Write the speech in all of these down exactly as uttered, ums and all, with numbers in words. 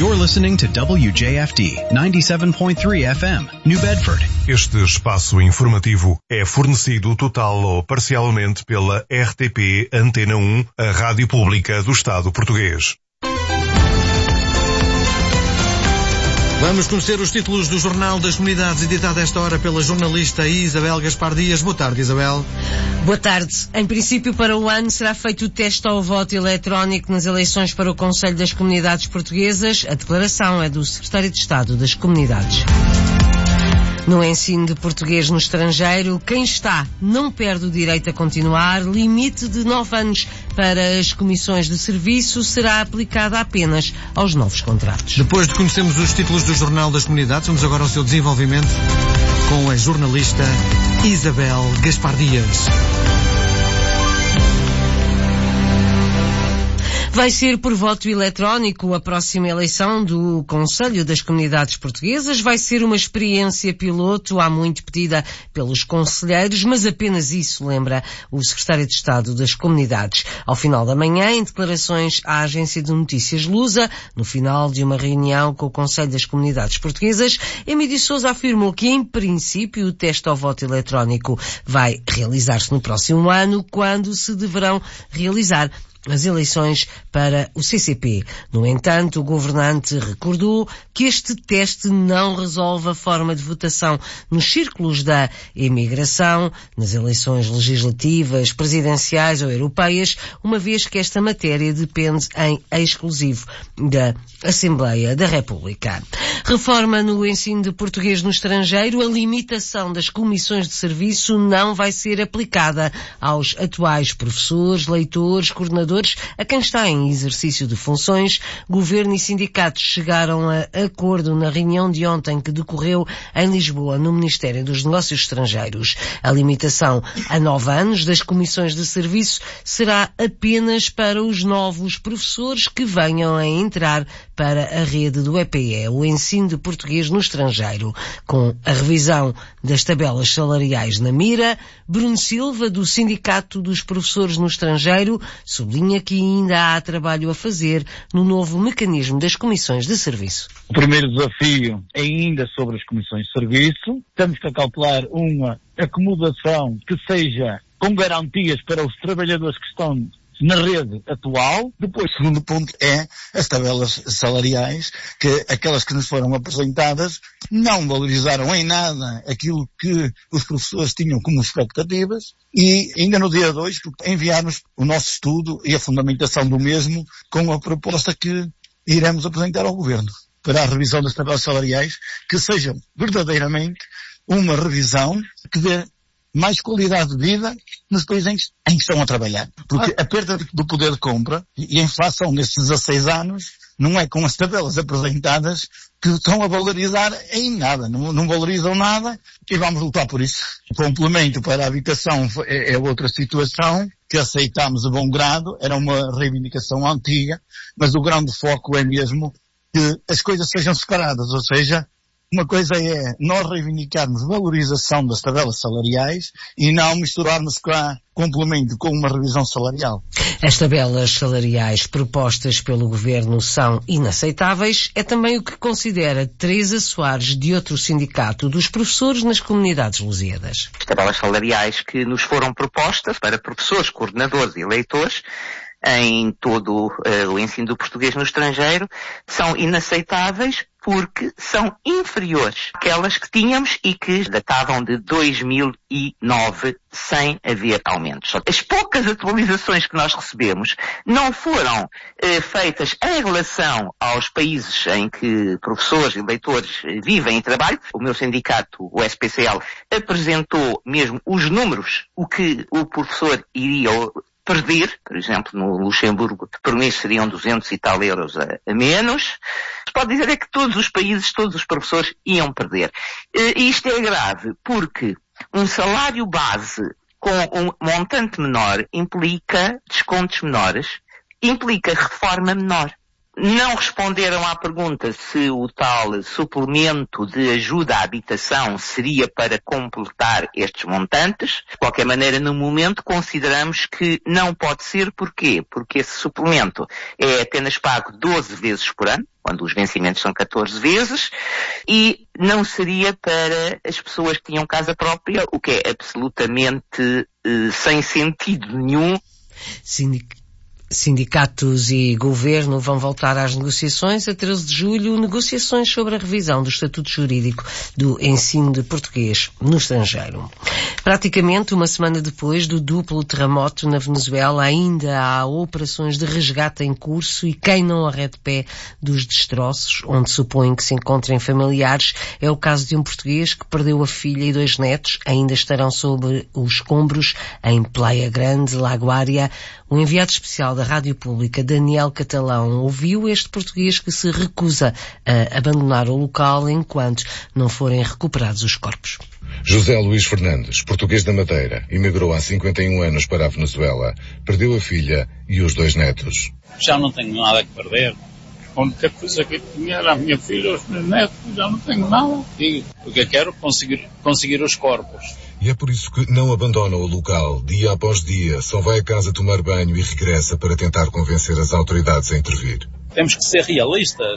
You're listening to W J F D ninety-seven point three F M, New Bedford. Este espaço informativo é fornecido total ou parcialmente pela R T P Antena um, a rádio pública do Estado português. Vamos conhecer os títulos do Jornal das Comunidades, editado a esta hora pela jornalista Isabel Gaspar Dias. Boa tarde, Isabel. Boa tarde. Em princípio, para o ano, será feito o teste ao voto eletrónico nas eleições para o Conselho das Comunidades Portuguesas. A declaração é do Secretário de Estado das Comunidades. No ensino de português no estrangeiro, quem está não perde o direito a continuar. Limite de nove anos para as comissões de serviço será aplicada apenas aos novos contratos. Depois de conhecermos os títulos do Jornal das Comunidades, vamos agora ao seu desenvolvimento com a jornalista Isabel Gaspar Dias. Vai ser por voto eletrónico a próxima eleição do Conselho das Comunidades Portuguesas. Vai ser uma experiência piloto, há muito pedida pelos conselheiros, mas apenas isso, lembra o Secretário de Estado das Comunidades. Ao final da manhã, em declarações à agência de notícias Lusa, no final de uma reunião com o Conselho das Comunidades Portuguesas, Emílio Sousa afirmou que, em princípio, o teste ao voto eletrónico vai realizar-se no próximo ano, quando se deverão realizar as eleições para o C C P. No entanto, o governante recordou que este teste não resolve a forma de votação nos círculos da imigração, nas eleições legislativas, presidenciais ou europeias, uma vez que esta matéria depende em exclusivo da Assembleia da República. Reforma no ensino de português no estrangeiro. A limitação das comissões de serviço não vai ser aplicada aos atuais professores, leitores, coordenadores, a quem está em exercício de funções. Governo e sindicatos chegaram a acordo na reunião de ontem que decorreu em Lisboa, no Ministério dos Negócios Estrangeiros. A limitação a nove anos das comissões de serviço será apenas para os novos professores que venham a entrar para a rede do E P E, o ensino de português no estrangeiro. Com a revisão das tabelas salariais na mira, Bruno Silva, do Sindicato dos Professores no Estrangeiro, sublinha que ainda há trabalho a fazer no novo mecanismo das comissões de serviço. O primeiro desafio é ainda sobre as comissões de serviço. Temos que calcular uma acomodação que seja com garantias para os trabalhadores que estão na rede atual. Depois, o segundo ponto é as tabelas salariais, que aquelas que nos foram apresentadas não valorizaram em nada aquilo que os professores tinham como expectativas, e ainda no dia de hoje enviarmos o nosso estudo e a fundamentação do mesmo com a proposta que iremos apresentar ao Governo para a revisão das tabelas salariais, que seja verdadeiramente uma revisão que dê mais qualidade de vida nos países em que, em que estão a trabalhar. Porque a perda do poder de compra e a inflação nestes dezasseis anos não é com as tabelas apresentadas que estão a valorizar em nada. Não, não valorizam nada e vamos lutar por isso. O complemento para a habitação é, é outra situação que aceitámos de bom grado. Era uma reivindicação antiga, mas o grande foco é mesmo que as coisas sejam separadas, ou seja, uma coisa é nós reivindicarmos valorização das tabelas salariais e não misturarmos com a complemento com uma revisão salarial. As tabelas salariais propostas pelo Governo são inaceitáveis. É também o que considera Teresa Soares, de outro sindicato dos professores nas comunidades lusíadas. As tabelas salariais que nos foram propostas para professores, coordenadores e leitores em todo uh, o ensino do português no estrangeiro são inaceitáveis porque são inferiores àquelas que tínhamos e que datavam de dois mil e nove sem haver aumentos. As poucas atualizações que nós recebemos não foram eh, feitas em relação aos países em que professores e leitores eh, vivem e trabalham. O meu sindicato, o S P C L, apresentou mesmo os números, o que o professor iria perder, por exemplo, no Luxemburgo, por mês seriam duzentos e tal euros a, a menos. Se pode dizer é que todos os países, todos os professores iam perder. E isto é grave porque um salário base com um montante menor implica descontos menores, implica reforma menor. Não responderam à pergunta se o tal suplemento de ajuda à habitação seria para completar estes montantes. De qualquer maneira, no momento, consideramos que não pode ser. Porquê? Porque esse suplemento é apenas pago doze vezes por ano. quando os vencimentos são catorze vezes, e não seria para as pessoas que tinham casa própria, o que é absolutamente eh, sem sentido nenhum. Sindic... Sindicatos e Governo vão voltar às negociações a treze de julho, negociações sobre a revisão do Estatuto Jurídico do ensino de português no estrangeiro. Praticamente uma semana depois do duplo terremoto na Venezuela, ainda há operações de resgate em curso e quem não arrede pé dos destroços, onde supõe que se encontrem familiares, é o caso de um português que perdeu a filha e dois netos, ainda estarão sob os escombros em Playa Grande, Lagoária. O enviado especial da Rádio Pública, Daniel Catalão, ouviu este português que se recusa a abandonar o local enquanto não forem recuperados os corpos. José Luís Fernandes, português da Madeira, emigrou há cinquenta e um anos para a Venezuela, perdeu a filha e os dois netos. Já não tenho nada a perder. A única coisa que tinha era a minha filha e os meus netos, já não tenho nada. E o que eu quero é conseguir, conseguir os corpos. E é por isso que não abandona o local, dia após dia, só vai a casa tomar banho e regressa para tentar convencer as autoridades a intervir. Temos que ser realistas.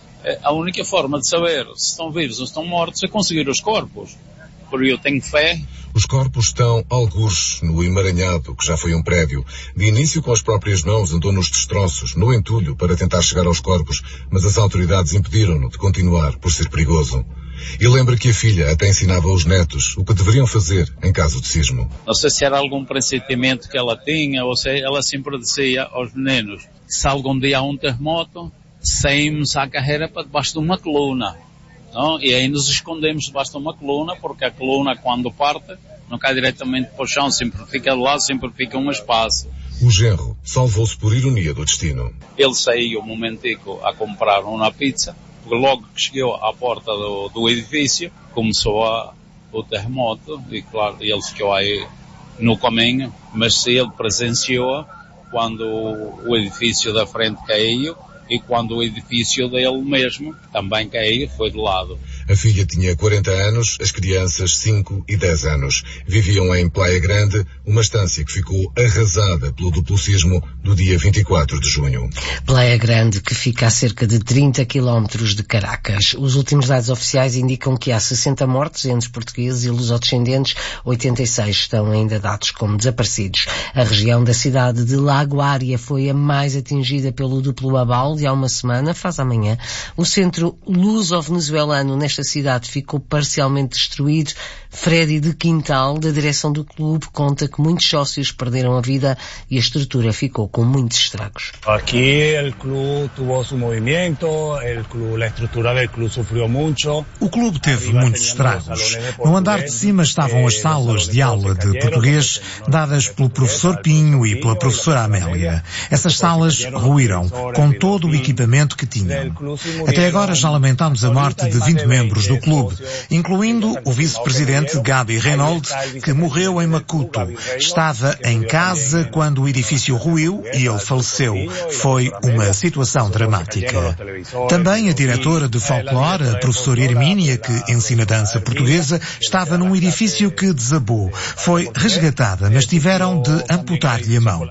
A única forma de saber se estão vivos ou estão mortos é conseguir os corpos. Por eu tenho fé. Os corpos estão algures no emaranhado, que já foi um prédio. De início, com as próprias mãos, andou nos destroços, no entulho, para tentar chegar aos corpos, mas as autoridades impediram-no de continuar, por ser perigoso. E lembra que a filha até ensinava aos netos o que deveriam fazer em caso de sismo. Não sei se era algum pressentimento que ela tinha, ou se ela sempre dizia aos meninos, se algum dia há um terremoto, saímos à carreira para debaixo de uma coluna. Não? E aí nos escondemos debaixo de uma coluna, porque a coluna, quando parte, não cai diretamente para o chão, sempre fica de lado, sempre fica um espaço. O genro salvou-se por ironia do destino. Ele saiu um momentico a comprar uma pizza, porque logo que chegou à porta do, do edifício, começou a, o terremoto, e claro, ele ficou aí no caminho, mas ele presenciou quando o edifício da frente caiu, e quando o edifício dele mesmo também caiu, foi de lado. A filha tinha quarenta anos, as crianças cinco e dez anos. Viviam em Playa Grande, uma estância que ficou arrasada pelo duplo sismo do dia vinte e quatro de junho. Playa Grande, que fica a cerca de trinta quilómetros de Caracas. Os últimos dados oficiais indicam que há sessenta mortos entre portugueses e lusodescendentes, oitenta e seis estão ainda dados como desaparecidos. A região da cidade de Lagoária foi a mais atingida pelo duplo abalo de há uma semana, faz amanhã. O centro luso-venezuelano nesta cidade ficou parcialmente destruído. Freddy de Quintal, da direção do clube, conta que muitos sócios perderam a vida e a estrutura ficou com muitos estragos. Aqui o clube teve seu movimento, o clube, a estrutura do clube sofreu muito. O clube teve muitos estragos. No andar de cima estavam as salas de aula de português dadas pelo professor Pinho e pela professora Amélia. Essas salas ruíram com todo o equipamento que tinham. Até agora já lamentamos a morte de vinte membros do clube, incluindo o vice-presidente Gabi Reynolds, que morreu em Macuto. Estava em casa quando o edifício ruiu e ele faleceu. Foi uma situação dramática. Também a diretora de folclore, a professora Hermínia, que ensina dança portuguesa, estava num edifício que desabou. Foi resgatada, mas tiveram de amputar-lhe a mão.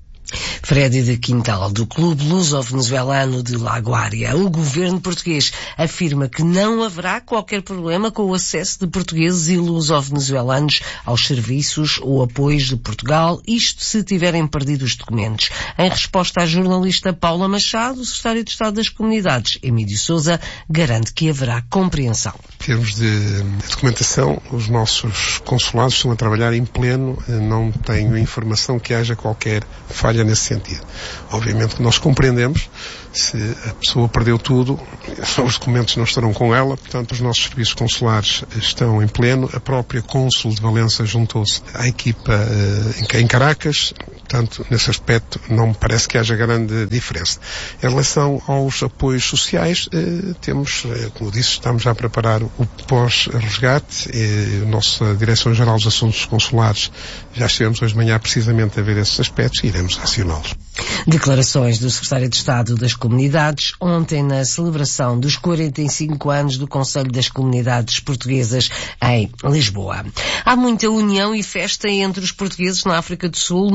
Freddy de Quintal, do Clube Luso-Venezuelano de Lagoária. O governo português afirma que não haverá qualquer problema com o acesso de portugueses e luso-venezuelanos aos serviços ou apoios de Portugal, isto se tiverem perdido os documentos. Em resposta à jornalista Paula Machado, o secretário de Estado das Comunidades, Emílio Sousa, garante que haverá compreensão. Em termos de documentação, os nossos consulados estão a trabalhar em pleno, não tenho informação que haja qualquer falha nesse sentido. Obviamente que nós compreendemos, se a pessoa perdeu tudo, os documentos não estarão com ela, portanto os nossos serviços consulares estão em pleno, a própria cônsul de Valença juntou-se à equipa uh, em Caracas, portanto nesse aspecto não me parece que haja grande diferença. Em relação aos apoios sociais, uh, temos, uh, como disse, estamos já a preparar o pós-resgate, uh, a nossa Direção-Geral dos Assuntos Consulares já estivemos hoje de manhã precisamente a ver esses aspectos e iremos acioná-los. Declarações do secretário de Estado das Comunidades ontem na celebração dos quarenta e cinco anos do Conselho das Comunidades Portuguesas em Lisboa. Há muita união e festa entre os portugueses na África do Sul no apoio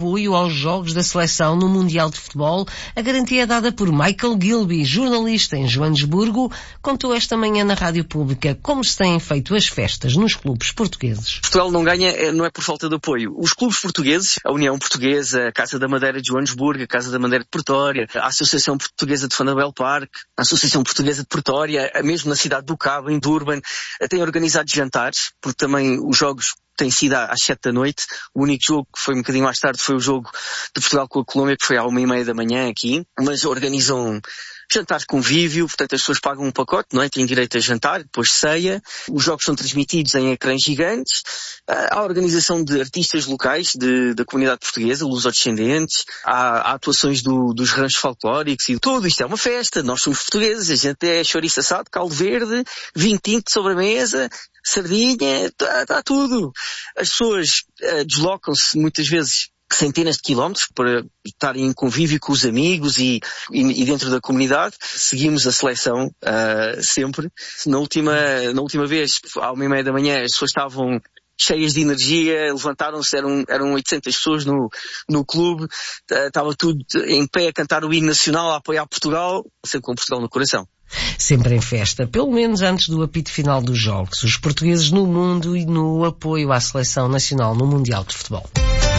apoio aos jogos da seleção no Mundial de Futebol. A garantia é dada por Michael Gilby, jornalista em Joanesburgo, contou esta manhã na Rádio Pública como se têm feito as festas nos clubes portugueses. Portugal não ganha, não é por falta de apoio. Os clubes portugueses, a União Portuguesa, a Casa da Madeira de Joanesburgo, a Casa da Madeira de Pretória, a Associação Portuguesa de Fanabel Park, a Associação Portuguesa de Pretória, mesmo na cidade do Cabo, em Durban, têm organizado jantares, porque também os jogos têm sido às sete da noite. O único jogo que foi um bocadinho mais tarde foi o jogo de Portugal com a Colômbia, que foi à uma e meia da manhã aqui, mas organizam jantar de convívio, portanto as pessoas pagam um pacote, não é? Têm direito a jantar, depois ceia. Os jogos são transmitidos em ecrãs gigantes. Há a organização de artistas locais de, da comunidade portuguesa, lusodescendentes. Há, há atuações do, dos ranchos folclóricos e tudo. Isto é uma festa. Nós somos portugueses. A gente é chouriço assado, caldo verde, vinho tinto sobre a mesa, sardinha, está tá tudo. As pessoas uh, deslocam-se muitas vezes centenas de quilómetros para estarem em convívio com os amigos e, e, e dentro da comunidade. Seguimos a seleção uh, sempre. Na última, na última vez, à uma e meia da manhã, as pessoas estavam cheias de energia, levantaram-se, eram, eram oitocentas pessoas no, no clube, estava tudo em pé a cantar o hino nacional, a apoiar Portugal, sempre com Portugal no coração. Sempre em festa, pelo menos antes do apito final dos jogos. Os portugueses no mundo e no apoio à seleção nacional no Mundial de Futebol.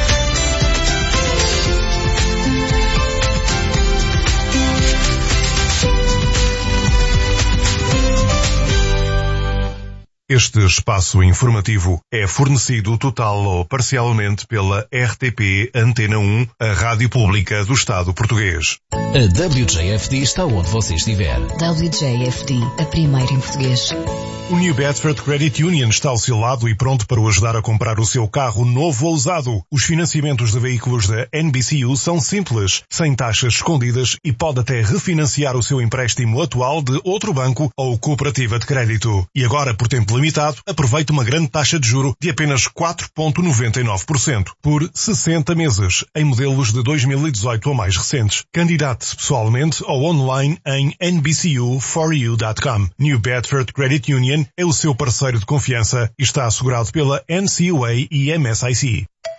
Este espaço informativo é fornecido total ou parcialmente pela R T P Antena um, a rádio pública do Estado português. A W J F D está onde você estiver. W J F D, a primeira em português. O New Bedford Credit Union está ao seu lado e pronto para o ajudar a comprar o seu carro novo ou usado. Os financiamentos de veículos da N B C U são simples, sem taxas escondidas e pode até refinanciar o seu empréstimo atual de outro banco ou cooperativa de crédito. E agora, por tempo limitado, aproveite uma grande taxa de juro de apenas quatro vírgula noventa e nove por cento por sessenta meses, em modelos de dois mil e dezoito ou mais recentes. Candidate-se pessoalmente ou online em N B C U for you ponto com. New Bedford Credit Union é o seu parceiro de confiança e está assegurado pela N C U A e M S I C.